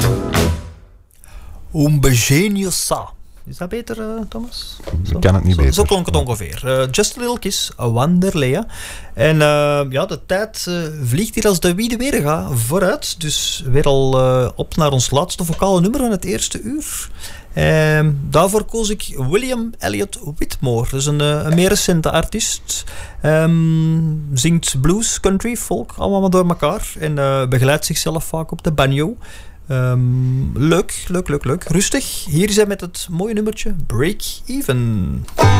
Un begegno sa. Is dat beter, Thomas? Ik kan het niet beter. Zo klonk het ongeveer. Just a Little Kiss, Wanderlea. En de tijd vliegt hier als de wiede weer gaat vooruit. Dus weer al op naar ons laatste vocale nummer van het eerste uur. Daarvoor koos ik William Elliott Whitmore. Dat is een meer recente artiest. Zingt blues, country, folk, allemaal door elkaar. En begeleidt zichzelf vaak op de banjo. Leuk. Rustig. Hier is hij met het mooie nummertje Break Even.